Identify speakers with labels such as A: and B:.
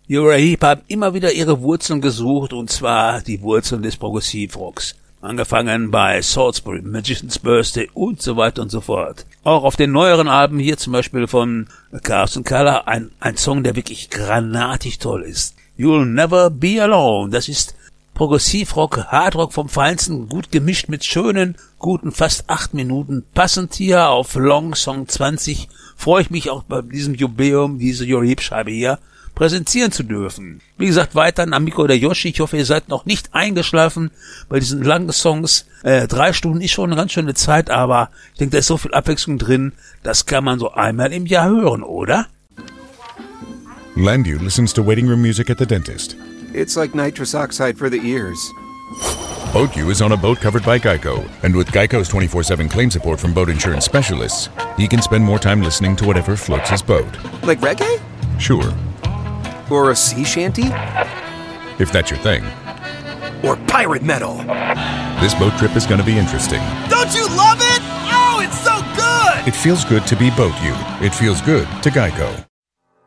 A: Uriah haben immer wieder ihre Wurzeln gesucht, und zwar die Wurzeln des Progressivrocks. Angefangen bei Salisbury, Magician's Birthday und so weiter und so fort. Auch auf den neueren Alben hier zum Beispiel von Chaos & Color ein Song, der wirklich granatig toll ist. You'll Never Be Alone. Das ist Progressivrock, Hardrock vom Feinsten, gut gemischt mit schönen, guten fast 8 Minuten. Passend hier auf Long Song 20 freue ich mich auch bei diesem Jubiläum, diese Uriah-Scheibe hier präsentieren zu dürfen. Wie gesagt, weiter an Miko oder Yoshi. Ich hoffe, ihr seid noch nicht eingeschlafen bei diesen langen Songs. 3 Stunden ist schon eine ganz schöne Zeit, aber ich denke, da ist so viel Abwechslung drin, das kann man so einmal im Jahr hören, oder?
B: Landu listens to waiting room music at the dentist.
C: It's like nitrous oxide for the ears.
B: Boat U is on a boat covered by Geico. And with Geico's 24/7 claim support from boat insurance specialists, he can spend more time listening to whatever floats his boat.
C: Like reggae?
B: Sure.
C: Or a sea shanty?
B: If that's your thing.
C: Or pirate metal?
B: This boat trip is going to be interesting.
D: Don't you love it? Oh, it's so good!
B: It feels good to be Boat U. It feels good to Geico.